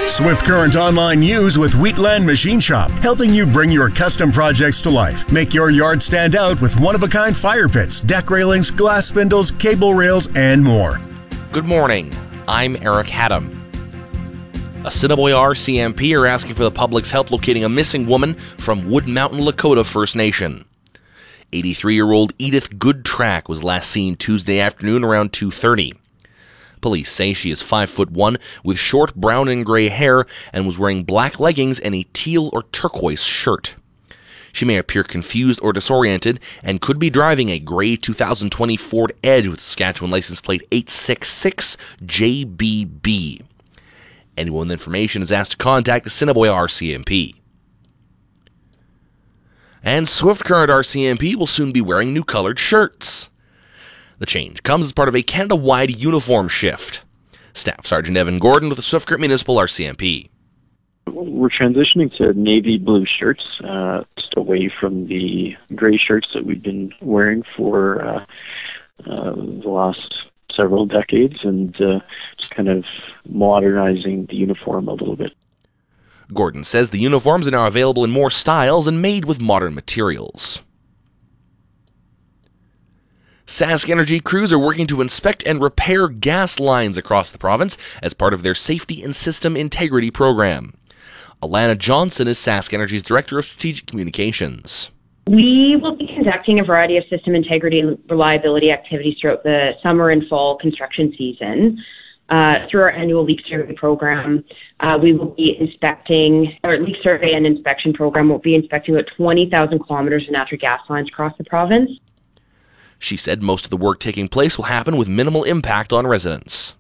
Swift Current Online News with Wheatland Machine Shop, helping you bring your custom projects to life. Make your yard stand out with one-of-a-kind fire pits, deck railings, glass spindles, cable rails, and more. Good morning. I'm Eric Haddam. Assiniboia RCMP are asking for the public's help locating a missing woman from Wood Mountain Lakota First Nation. 83-year-old Edith Goodtrack was last seen Tuesday afternoon around 2:30. Police say she is 5'1" with short brown and gray hair and was wearing black leggings and a teal or turquoise shirt. She may appear confused or disoriented and could be driving a gray 2020 Ford Edge with Saskatchewan license plate 866JBB. Anyone with information is asked to contact Assiniboia RCMP. And Swift Current RCMP will soon be wearing new colored shirts. The change comes as part of a Canada-wide uniform shift. Staff Sergeant Evan Gordon with the Swift Current Municipal RCMP. We're transitioning to navy blue shirts, just away from the gray shirts that we've been wearing for the last several decades, and just kind of modernizing the uniform a little bit. Gordon says the uniforms are now available in more styles and made with modern materials. Sask Energy crews are working to inspect and repair gas lines across the province as part of their Safety and System Integrity program. Alana Johnson is Sask Energy's Director of Strategic Communications. We will be conducting a variety of system integrity and reliability activities throughout the summer and fall construction season. Through our annual leak survey program, we will be inspecting, or leak survey and inspection program will be inspecting about 20,000 kilometers of natural gas lines across the province. She said most of the work taking place will happen with minimal impact on residents.